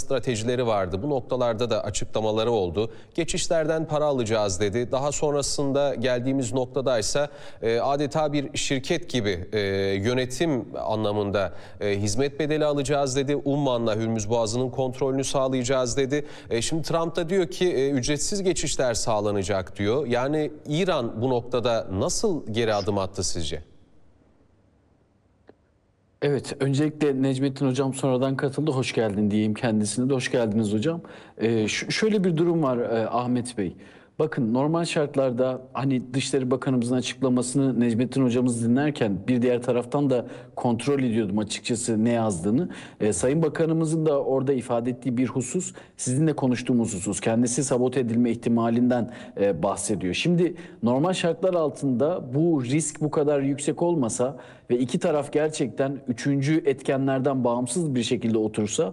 stratejileri vardı. Bu noktalarda da açıklamaları oldu. Geçişlerden para alacağız dedi. Daha sonrasında geldiğimiz noktadaysa adeta bir şirket gibi yönetim anlamında hizmet bedeli alacağız dedi. Umman'la Hürmüz Boğazı'nın kontrolünü sağlayacağız dedi. Şimdi Trump da diyor ki ücretsiz geçişler sağlanacak diyor. Yani İran bu noktada nasıl geri adım attı sizce? Evet, öncelikle Necmettin Hocam sonradan katıldı. Hoş geldin diyeyim kendisine de. Hoş geldiniz hocam. Şöyle bir durum var Ahmet Bey. Bakın normal şartlarda hani Dışişleri Bakanımızın açıklamasını Necmettin Hocamız dinlerken bir diğer taraftan da kontrol ediyordum açıkçası ne yazdığını. Sayın Bakanımızın da orada ifade ettiği bir husus sizinle konuştuğumuz husus. Kendisi sabote edilme ihtimalinden bahsediyor. Şimdi normal şartlar altında bu risk bu kadar yüksek olmasa ve iki taraf gerçekten üçüncü etkenlerden bağımsız bir şekilde otursa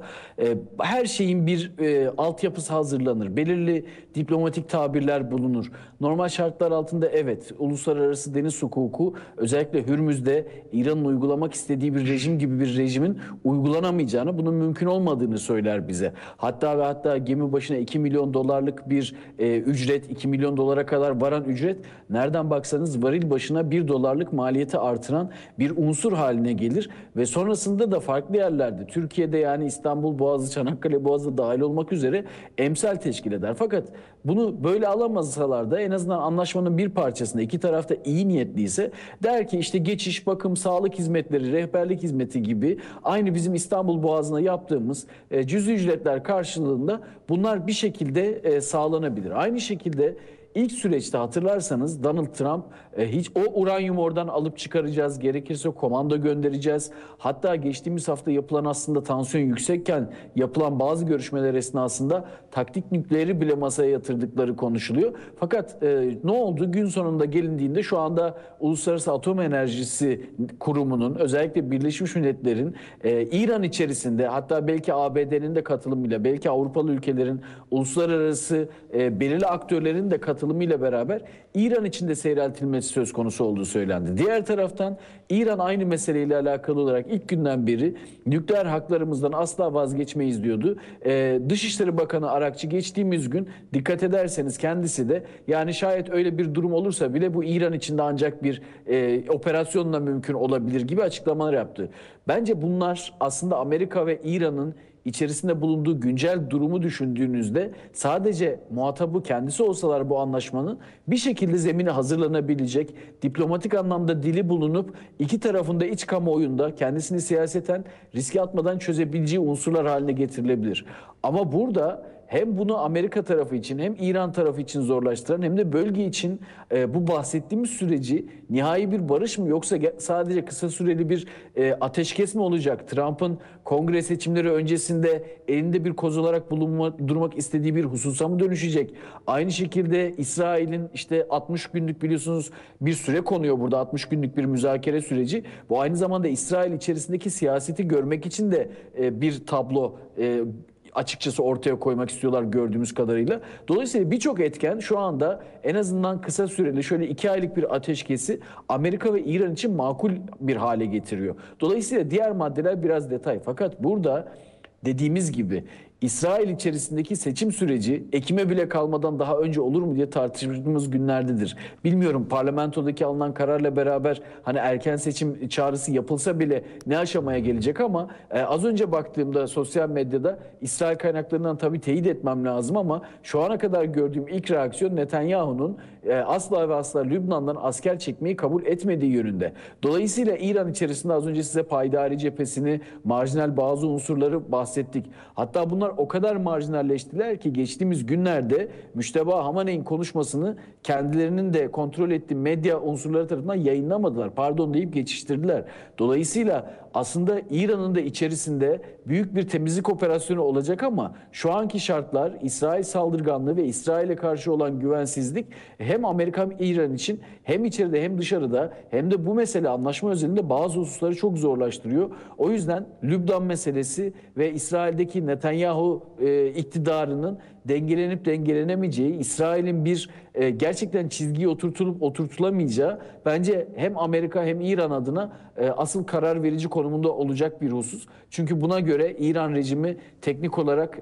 her şeyin bir altyapısı hazırlanır. Belirli diplomatik tabirler bulunur. Normal şartlar altında evet uluslararası deniz hukuku özellikle Hürmüz'de İran'ın uygulamak istediği bir rejim gibi bir rejimin uygulanamayacağını, bunun mümkün olmadığını söyler bize. Hatta ve hatta gemi başına 2 milyon dolarlık bir ücret, 2 milyon dolara kadar varan ücret nereden baksanız varil başına 1 dolarlık maliyeti artıran bir unsur haline gelir ve sonrasında da farklı yerlerde Türkiye'de yani İstanbul Boğazı, Çanakkale Boğazı dahil olmak üzere emsal teşkil eder. Fakat bunu böyle alamasalar da en azından anlaşmanın bir parçasında iki tarafta iyi niyetliyse der ki işte geçiş, bakım, sağlık hizmetleri, rehberlik hizmeti gibi aynı bizim İstanbul Boğazı'na yaptığımız cüzi ücretler karşılığında bunlar bir şekilde sağlanabilir. Aynı şekilde İlk süreçte hatırlarsanız Donald Trump hiç o uranyumu oradan alıp çıkaracağız, gerekirse komando göndereceğiz. Hatta geçtiğimiz hafta yapılan aslında tansiyon yüksekken yapılan bazı görüşmeler esnasında taktik nükleeri bile masaya yatırdıkları konuşuluyor. Fakat ne oldu? Gün sonunda gelindiğinde şu anda Uluslararası Atom Enerjisi Kurumu'nun özellikle Birleşmiş Milletler'in İran içerisinde hatta belki ABD'nin de katılımıyla belki Avrupalı ülkelerin uluslararası belirli aktörlerin de katılımıyla beraber İran için de seyreltilmesi söz konusu olduğu söylendi. Diğer taraftan İran aynı meseleyle alakalı olarak ilk günden beri nükleer haklarımızdan asla vazgeçmeyiz diyordu. Dışişleri Bakanı Arakçı geçtiğimiz gün dikkat ederseniz kendisi de yani şayet öyle bir durum olursa bile bu İran için de ancak bir operasyonla mümkün olabilir gibi açıklamalar yaptı. Bence bunlar aslında Amerika ve İran'ın içerisinde bulunduğu güncel durumu düşündüğünüzde sadece muhatabı kendisi olsalar bu anlaşmanın bir şekilde zemini hazırlanabilecek, diplomatik anlamda dili bulunup iki tarafında iç kamuoyunda kendisini siyaseten riske atmadan çözebileceği unsurlar haline getirilebilir. Ama burada hem bunu Amerika tarafı için hem İran tarafı için zorlaştıran hem de bölge için bu bahsettiğimiz süreci nihai bir barış mı yoksa sadece kısa süreli bir ateşkes mi olacak? Trump'ın kongre seçimleri öncesinde elinde bir koz olarak durmak istediği bir hususa mı dönüşecek? Aynı şekilde İsrail'in işte 60 günlük biliyorsunuz bir süre konuyor burada 60 günlük bir müzakere süreci. Bu aynı zamanda İsrail içerisindeki siyaseti görmek için de bir tablo açıkçası ortaya koymak istiyorlar gördüğümüz kadarıyla. Dolayısıyla birçok etken şu anda en azından kısa süreli şöyle 2 aylık bir ateşkesi Amerika ve İran için makul bir hale getiriyor. Dolayısıyla diğer maddeler biraz detay. Fakat burada dediğimiz gibi İsrail içerisindeki seçim süreci Ekim'e bile kalmadan daha önce olur mu diye tartıştığımız günlerdedir. Bilmiyorum parlamentodaki alınan kararla beraber hani erken seçim çağrısı yapılsa bile ne aşamaya gelecek ama az önce baktığımda sosyal medyada İsrail kaynaklarından tabii teyit etmem lazım ama şu ana kadar gördüğüm ilk reaksiyon Netanyahu'nun asla ve asla Lübnan'dan asker çekmeyi kabul etmediği yönünde. Dolayısıyla İran içerisinde az önce size payidari cephesini, marjinal bazı unsurları bahsettik. Hatta bunlar o kadar marjinalleştiler ki geçtiğimiz günlerde Müşteba Hamaney'in konuşmasını kendilerinin de kontrol ettiği medya unsurları tarafından yayınlamadılar. Pardon deyip geçiştirdiler. Dolayısıyla aslında İran'ın da içerisinde büyük bir temizlik operasyonu olacak ama şu anki şartlar İsrail saldırganlığı ve İsrail'e karşı olan güvensizlik hem Amerika hem İran için hem içeride hem dışarıda hem de bu mesele anlaşma özelinde bazı hususları çok zorlaştırıyor. O yüzden Lübnan meselesi ve İsrail'deki Netanyahu iktidarının dengelenip dengelenemeyeceği, İsrail'in bir gerçekten çizgiye oturtulup oturtulamayacağı bence hem Amerika hem İran adına asıl karar verici konumunda olacak bir husus. Çünkü buna göre İran rejimi teknik olarak